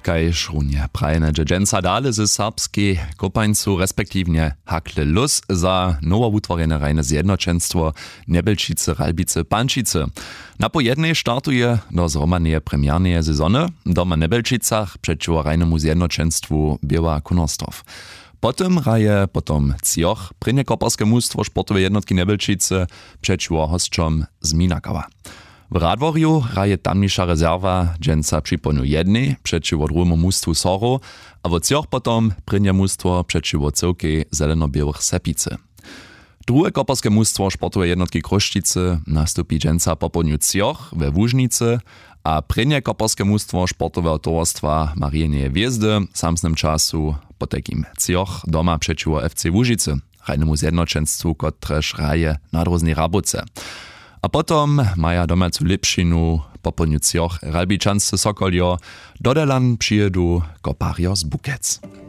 kaj šrunje. Prajene dżedżenca dale ze serbskiej kopańcu respektywnie hakle luz za nowo utworene rejne zjednoczeństwo Nebelčice, Ralbice, Pančice. Na po jednej startuje do zromanej premiernej sezony doma Nebelčicach przeciwko rejnemu zjednoczeństwu Biała Kunostow. Potem raje Cioch, prynje koparskie mustwo sportowe jednotki Nebelčice przeciwko hosťom z Minakawa. W Radworju raje tamniejsza rezerwa dżęca przypomnu jednej przeciwko drugiemu mustwu Soro, a w Cioch potom prynje mustwo przeciwko całej zeleno-białych Sepicy. Drugie koparskie mustwo sportowe jednotki Kruszčice nastupi dżęca po południu Cioch we Wóżnicy, a prynje koparskie mustwo sportowego towarstwa Mariineje Hviezdy samsnym czasu po takim Cioch doma przeciwko FC Łužice, rajnemu zjednoczeństwu, kotreż raje na Droznej Rabuce. A potom maja domacu Lipšinu po południu Cioch Ralbičanscy Sokoljo, do Delan przyjedu koparjo z Bukec.